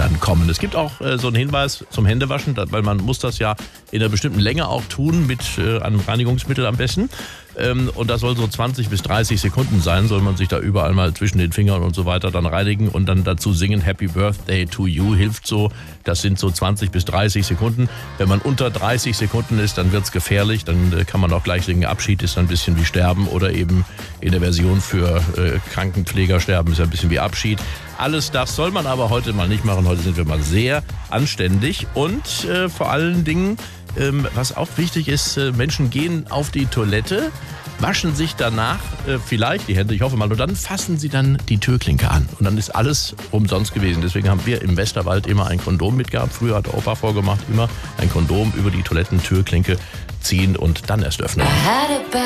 dann kommen. Es gibt auch so einen Hinweis zum Händewaschen, weil man muss das ja in einer bestimmten Länge auch tun, mit einem Reinigungsmittel am besten. Und das soll so 20 bis 30 Sekunden sein, soll man sich da überall mal zwischen den Fingern und so weiter dann reinigen und dann dazu singen Happy Birthday to you, hilft so. Das sind so 20 bis 30 Sekunden. Wenn man unter 30 Sekunden ist, dann wird's gefährlich, dann kann man auch gleich singen, Abschied ist ein bisschen wie Sterben oder eben in der Version für Krankenpfleger sterben ist ein bisschen wie Abschied. Alles das soll man aber heute mal nicht machen, heute sind wir mal sehr anständig und vor allen Dingen, was auch wichtig ist, Menschen gehen auf die Toilette, waschen sich danach vielleicht die Hände, ich hoffe mal, und dann fassen sie dann die Türklinke an. Und dann ist alles umsonst gewesen. Deswegen haben wir im Westerwald immer ein Kondom mitgehabt. Früher hat der Opa vorgemacht, immer ein Kondom über die Toilettentürklinke ziehen und dann erst öffnen.